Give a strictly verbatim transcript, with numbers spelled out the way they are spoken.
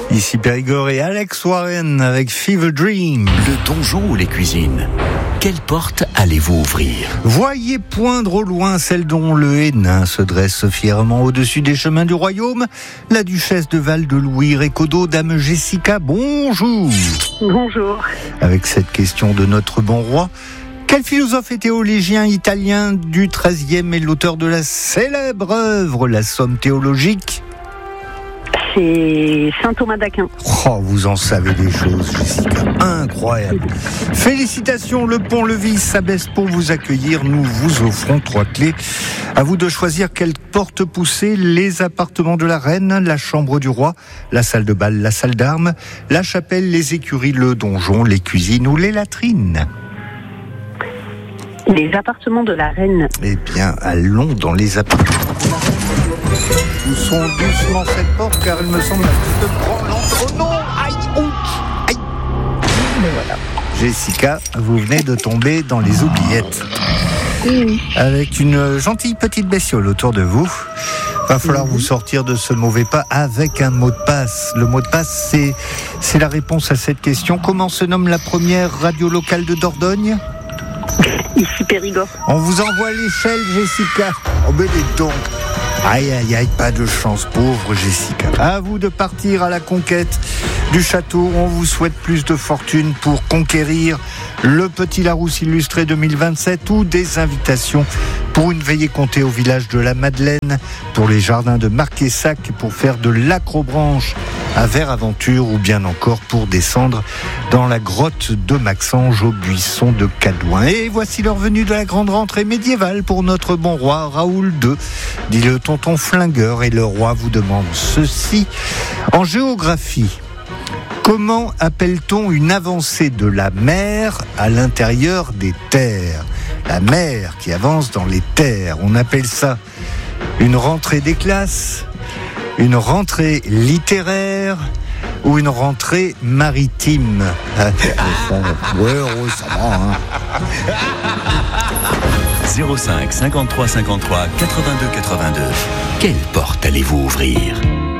Ici Périgord et Alex Warren avec Fever Dream. Le donjon ou les cuisines, quelle porte allez-vous ouvrir? Voyez poindre au loin celle dont le Hénin se dresse fièrement au-dessus des chemins du royaume. La duchesse de Val-de-Louis Récodo, dame Jessica, bonjour. Bonjour. Avec cette question de notre bon roi, quel philosophe et théologien italien du treizième est l'auteur de la célèbre œuvre La Somme théologique? C'est Saint Thomas d'Aquin. Oh, vous en savez des choses, Jessica. Incroyable. Félicitations, le Pont-Levis s'abaisse pour vous accueillir. Nous vous offrons trois clés. À vous de choisir quelle porte pousser: les appartements de la reine, la chambre du roi, la salle de bal, la salle d'armes, la chapelle, les écuries, le donjon, les cuisines ou les latrines. Les appartements de la reine. Eh bien, allons dans les appartements. Poussons doucement cette porte car elle me semble un petit peu branlante. Oh non, aïe, ouch, aïe. Mais voilà. Jessica, vous venez de tomber dans les oubliettes. Oui. Avec une gentille petite bestiole autour de vous. Va falloir vous sortir de ce mauvais pas avec un mot de passe. Le mot de passe, c'est, c'est la réponse à cette question. Comment se nomme la première radio locale de Dordogne ? Ici Périgord. On vous envoie l'échelle, Jessica. Oh, mais dites donc. Aïe, aïe, aïe, pas de chance, pauvre Jessica. À vous de partir à la conquête du château. On vous souhaite plus de fortune pour conquérir le Petit Larousse illustré deux mille vingt-sept ou des invitations pour une veillée comptée au village de la Madeleine, pour les jardins de Marquessac, pour faire de l'acrobranche à Vert-Aventure ou bien encore pour descendre dans la grotte de Maxange au buisson de Cadouin. Et voici leur venue de la grande rentrée médiévale pour notre bon roi Raoul deux, dit le tonton flingueur, et le roi vous demande ceci. En géographie, comment appelle-t-on une avancée de la mer à l'intérieur des terres? La mer qui avance dans les terres, on appelle ça une rentrée des classes, une rentrée littéraire ou une rentrée maritime. Ah, ouais, ouais, ça va, hein. zéro cinq cinquante-trois cinquante-trois quatre-vingt-deux quatre-vingt-deux. Quelle porte allez-vous ouvrir?